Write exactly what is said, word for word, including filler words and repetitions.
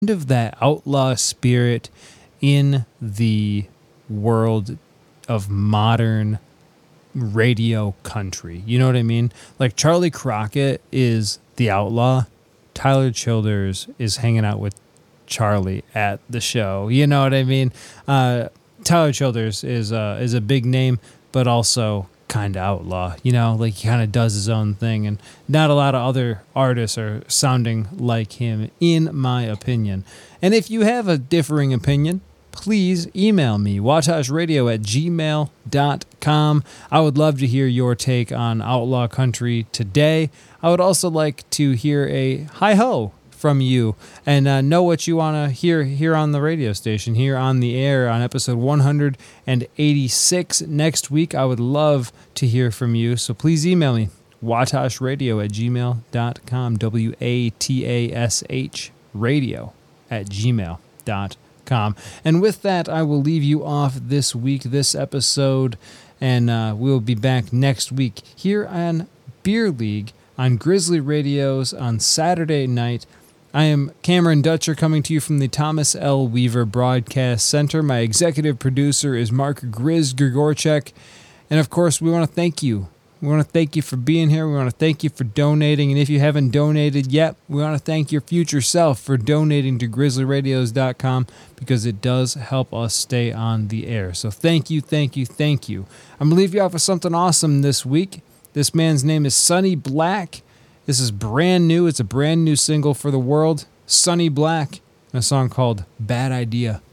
of that outlaw spirit in the world of modern radio country. You know what I mean? Like Charlie Crockett is the outlaw. Tyler Childers is hanging out with Charlie at the show. You know what I mean? Uh, Tyler Childers is uh, is a big name, but also kind of outlaw. You know, like he kind of does his own thing, and not a lot of other artists are sounding like him, in my opinion. And if you have a differing opinion, please email me, watashradio at gmail dot com. I would love to hear your take on outlaw country today. I would also like to hear a hi-ho from you and uh, know what you want to hear here on the radio station, here on the air on episode one eighty-six next week. I would love to hear from you, so please email me, watashradio at gmail dot com, W A T A S H radio at gmail dot com. And with that, I will leave you off this week, this episode, and uh, we'll be back next week here on Beer League on Grizzly Radios on Saturday night. I am Cameron Dutcher, coming to you from the Thomas L. Weaver Broadcast Center. My executive producer is Mark Grizz Grigorchek. And of course, we want to thank you. We want to thank you for being here. We want to thank you for donating. And if you haven't donated yet, we want to thank your future self for donating to grizzly radios dot com, because it does help us stay on the air. So thank you, thank you, thank you. I'm going to leave you off with something awesome this week. This man's name is Sonny Black. This is brand new. It's a brand new single for the world. Sonny Black, and a song called Bad Idea.